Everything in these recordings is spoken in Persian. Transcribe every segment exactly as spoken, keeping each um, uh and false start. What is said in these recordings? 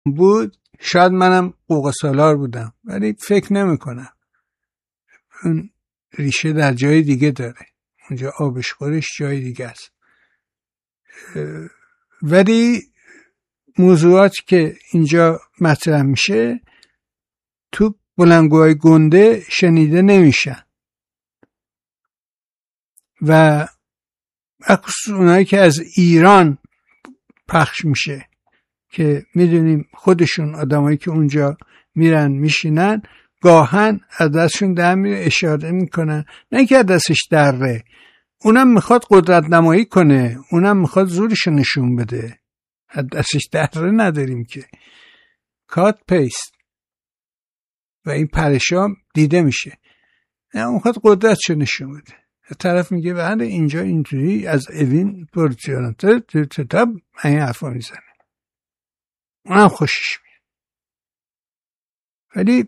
بود شاید منم قوق سالار بودم، ولی فکر نمی کنم. اون ریشه در جای دیگه داره، اونجا آبش خورش جای دیگه است. ولی موضوعاتی که اینجا مطرح میشه تو بلندگوهای گنده شنیده نمیشن و خصوص اونایی که از ایران پخش میشه که میدونیم خودشون آدمایی که اونجا میرن میشینن گاهن از دستشون در میره، اشاره میکنن، نه که از دستش دره، اونم میخواد قدرت نمایی کنه، اونم میخواد زورش نشون بده، از دستش دره نداریم که. کات پیست و این پرشام دیده میشه، نه اون میخواد قدرتشو نشون بده. طرف میگه بله اینجا اینجوری از اوین پورتیانتر تب این حرفا میزنه، اونم خوشش میاد. ولی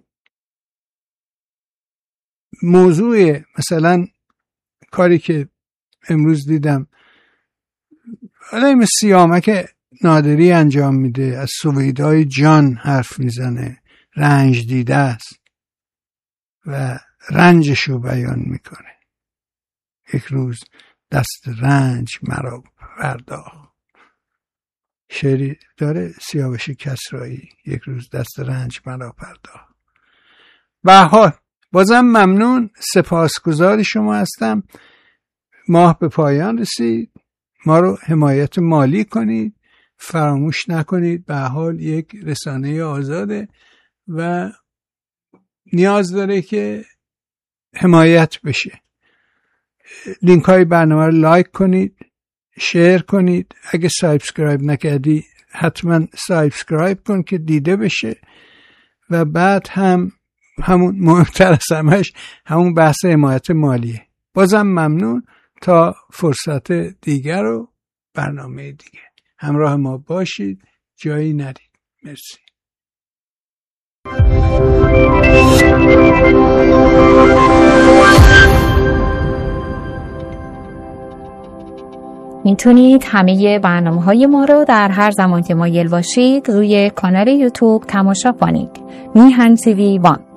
موضوع مثلا کاری که امروز دیدم حالا این سیامک نادری انجام میده، از سویدای جان حرف میزنه، رنج دیده است و رنجشو بیان میکنه. یک روز دست رنج مرا پرداخت. شعری داره سیاوش کسرایی، یک روز دست رنج مرا پرداخت. به هر حال بازم ممنون، سپاسگزار شما هستم. ماه به پایان رسید، ما رو حمایت مالی کنید، فراموش نکنید. به هر حال یک رسانه آزاده و نیاز داره که حمایت بشه. لینک های برنامه رو لایک کنید، شیر کنید. اگه سابسکرایب نکردی حتما سابسکرایب کن که دیده بشه. و بعد هم همون مهمتر از همش همون بحث حمایت مالیه. بازم ممنون، تا فرصت دیگر و برنامه دیگه همراه ما باشید، جایی نرید. مرسی. میتونید همه برنامه‌های ما رو در هر زمان که مایل باشید روی کانال یوتیوب تماشا کنید. میهن تیوی وان.